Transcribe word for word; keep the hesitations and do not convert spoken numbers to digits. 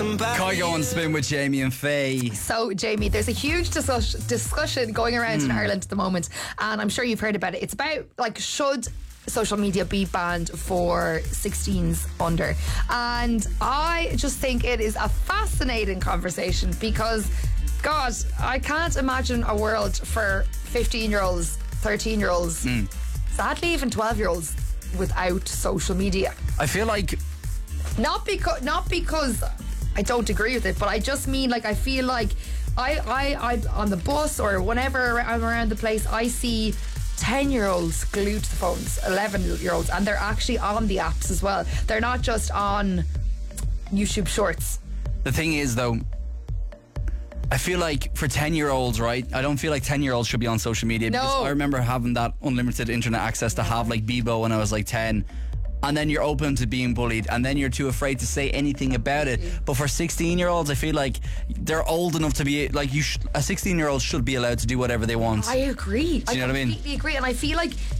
Kygo on Spin with Jamie and Faye. So, Jamie, there's a huge dis- discussion going around mm. in Ireland at the moment, and I'm sure you've heard about it. It's about, like, should social media be banned for sixteens under? And I just think it is a fascinating conversation because, God, I can't imagine a world for fifteen-year-olds, thirteen-year-olds, mm. sadly even twelve-year-olds without social media. I feel like... Not because, not because I don't agree with it, but I just mean, like, I feel like I, I, I on the bus or whenever I'm around the place, I see ten-year-olds glued to the phones, eleven-year-olds, and they're actually on the apps as well. They're not just on YouTube Shorts. The thing is, though, I feel like for ten-year-olds, right, I don't feel like ten-year-olds should be on social media. No. Because I remember having that unlimited internet access to have, like, Bebo when I was, like, ten. And then you're open to being bullied, and then you're too afraid to say anything about it. But for sixteen-year-olds, I feel like they're old enough to be, like, you. Sh- a sixteen-year-old should be allowed to do whatever they want. I agree. Do you I know what I mean? completely agree, and I feel like